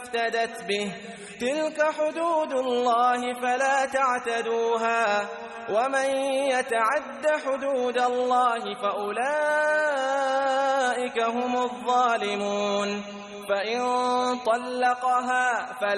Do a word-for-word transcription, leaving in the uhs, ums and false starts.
افتدت به. تلك حدود الله فلا تعتدوها، ومن يتعد حدود الله فأولئك هم الظالمون. فإن طلقها فلا